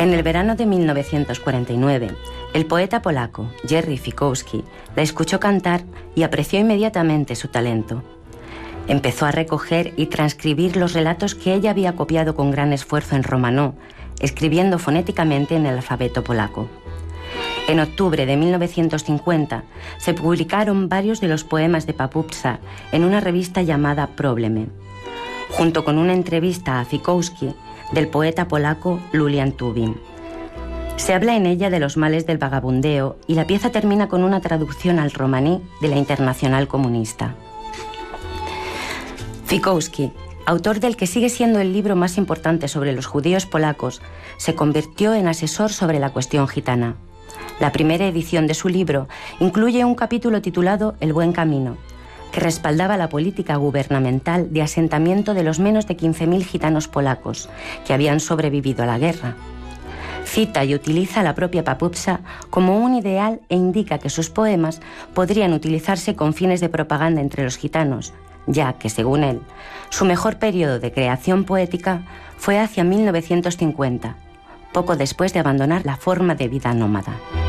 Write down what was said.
En el verano de 1949, el poeta polaco Jerzy Fikowski la escuchó cantar y apreció inmediatamente su talento. Empezó a recoger y transcribir los relatos que ella había copiado con gran esfuerzo en romanó, escribiendo fonéticamente en el alfabeto polaco. En octubre de 1950 se publicaron varios de los poemas de Papupsa en una revista llamada Problemy, junto con una entrevista a Fikowski del poeta polaco Lulian Tuwim. Se habla en ella de los males del vagabundeo y la pieza termina con una traducción al romaní de la Internacional Comunista. Fikowski, autor del que sigue siendo el libro más importante sobre los judíos polacos, se convirtió en asesor sobre la cuestión gitana. La primera edición de su libro incluye un capítulo titulado El buen camino, que respaldaba la política gubernamental de asentamiento de los menos de 15.000 gitanos polacos que habían sobrevivido a la guerra. Cita y utiliza a la propia Papupsa como un ideal e indica que sus poemas podrían utilizarse con fines de propaganda entre los gitanos, ya que, según él, su mejor periodo de creación poética fue hacia 1950, poco después de abandonar la forma de vida nómada.